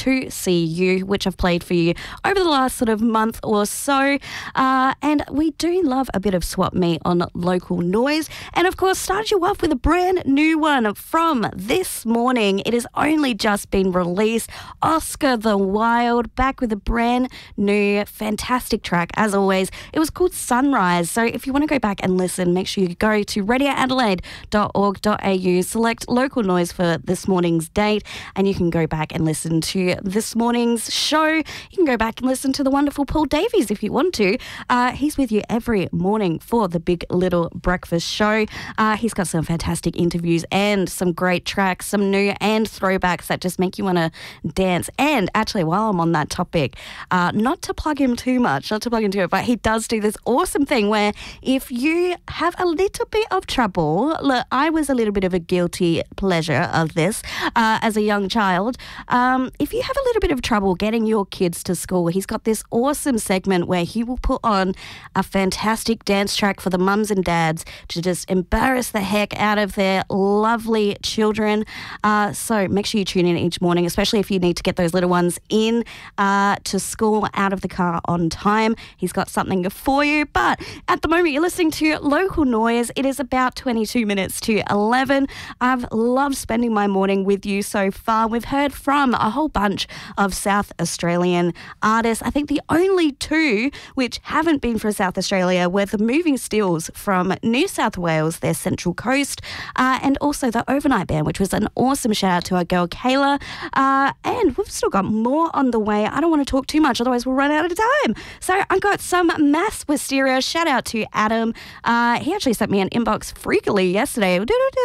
To See You, which I've played for you over the last sort of month or so. And we do love a bit of Swap Meet on Local Noise. And of course, started you off with a brand new one from this morning. It has only just been released. Oscar the Wild, back with a brand new, fantastic track. As always, it was called Sunrise. So if you want to go back and listen, make sure you go to radioadelaide.org.au, select Local Noise for this morning's date, and you can go back and listen to this morning's show. You can go back and listen to the wonderful Paul Davies if you want to. He's with you every morning for the Big Little Breakfast Show. He's got some fantastic interviews and some great tracks, some new and throwbacks that just make you want to dance. And actually, while I'm on that topic, not to plug him too much, but he does do this awesome thing where if you have a little bit of trouble, look, I was a little bit of a guilty pleasure of this as a young child. If you have a little bit of trouble getting your kids to school, he's got this awesome segment where he will put on a fantastic dance track for the mums and dads to just embarrass the heck out of their lovely children. So make sure you tune in each morning, especially if you need to get those little ones in to school out of the car on time. He's got something for you. But at the moment, you're listening to Local Noise. It is about 22 minutes to 11. I've loved spending my morning with you so far. We've heard from a whole bunch of South Australian artists. I think the only two which haven't been from South Australia were the Moving Stills from New South Wales, their Central Coast, and also the Overnight Band, which was an awesome shout out to our girl Kayla. And we've still got more on the way. I don't want to talk too much, otherwise we'll run out of time. So I got some Mass Wisteria. Shout out to Adam. He actually sent me an inbox freakily yesterday.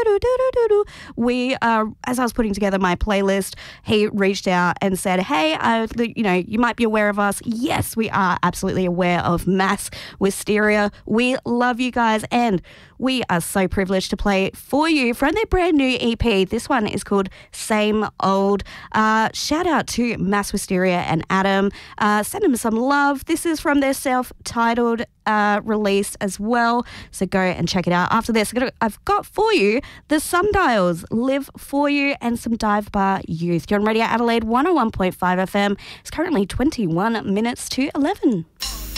We, as I was putting together my playlist, he reached out and said, hey, you might be aware of us. Yes, we are absolutely aware of Mass Wisteria. We love you guys, and we are so privileged to play for you from their brand new EP. This one is called Same Old. Shout out to Mass Wisteria and Adam. Send them some love. This is from their self-titled release as well. So go and check it out. After this, I've got for you the Sundials, Live For You, and some Dive Bar Youth. You're on Radio Adelaide 101.5 FM. It's currently 21 minutes to 11.